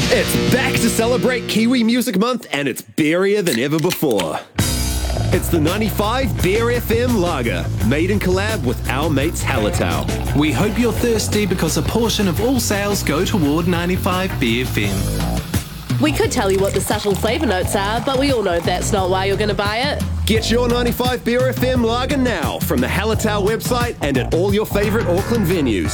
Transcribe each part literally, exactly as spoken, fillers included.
It's back to celebrate Kiwi Music Month, and it's beerier than ever before. It's the ninety-five Beer F M Lager, made in collab with our mates Hallertau. We hope you're thirsty because a portion of all sales go toward ninety-five Beer F M. We could tell you what the subtle flavour notes are, but we all know that's not why you're going to buy it. Get your ninety-five Beer F M Lager now from the Hallertau website and at all your favourite Auckland venues.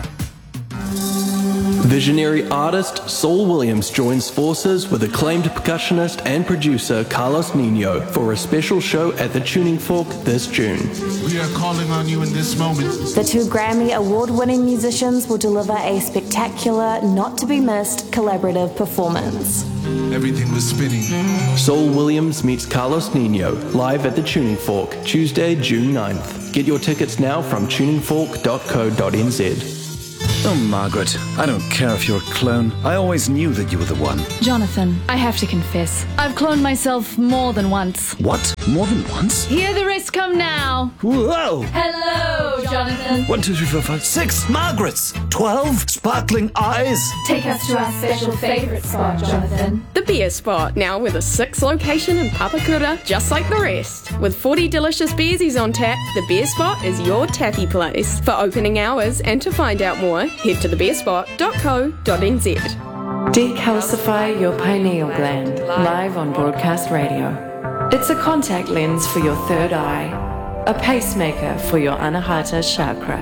Visionary artist Saul Williams joins forces with acclaimed percussionist and producer Carlos Nino for a special show at the Tuning Fork this June. We are calling on you in this moment. The two Grammy award-winning musicians will deliver a spectacular, not-to-be-missed collaborative performance. Everything was spinning. Saul Williams meets Carlos Nino live at the Tuning Fork, Tuesday, June ninth. Get your tickets now from tuning fork dot co dot n z. Oh, Margaret, I don't care if you're a clone. I always knew that you were the one. Jonathan, I have to confess, I've cloned myself more than once. What? More than once? Hear the rest come now. Whoa! Hello, Jonathan. One, two, three, four, five, six Margarets! Twelve sparkling eyes! Take us to our special favourite spot, Jonathan. The Beer Spot, now with a sixth location in Papakura, just like the rest. With forty delicious beersies on tap, the Beer Spot is your tappy place. For opening hours and to find out more, head to the beer spot dot co dot n z. Decalcify your pineal gland, live on broadcast radio. It's a contact lens for your third eye, a pacemaker for your anahata chakra.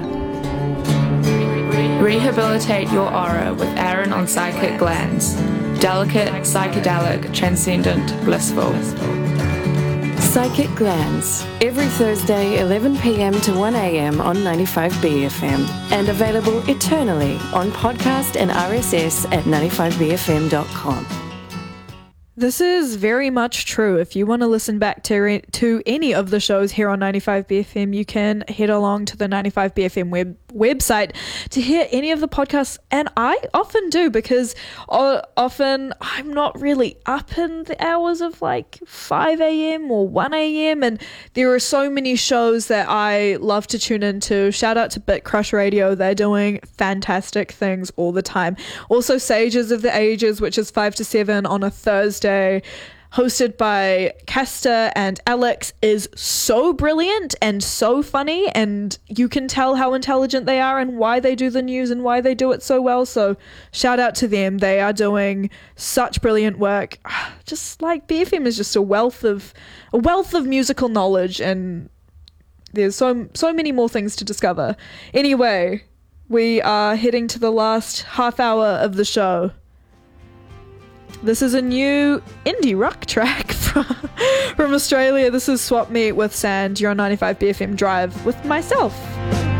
Rehabilitate your aura with Aaron on Psychic Glands. Delicate, psychedelic, transcendent, blissful. Psychic Glands, every Thursday eleven p.m. to one a.m. on ninety-five B F M, and available eternally on podcast and R S S at ninety-five b f m dot com. This is very much true. If you want to listen back to re- to any of the shows here on ninety-five B F M, you can head along to the ninety-five B F M web website to hear any of the podcasts. And I often do, because o- often I'm not really up in the hours of like five a.m. or one a.m. And there are so many shows that I love to tune into. Shout out to Bit Crush Radio. They're doing fantastic things all the time. Also Sages of the Ages, which is five to seven on a Thursday, hosted by Castor and Alex, is so brilliant and so funny, and you can tell how intelligent they are and why they do the news and why they do it so well. So shout out to them. They are doing such brilliant work. Just like B F M is just a wealth of a wealth of musical knowledge, and there's so so many more things to discover. Anyway, we are heading to the last half hour of the show. This is a new indie rock track from, from Australia. This is Swap Meet with Sand. You're on ninety-five B F M Drive with myself.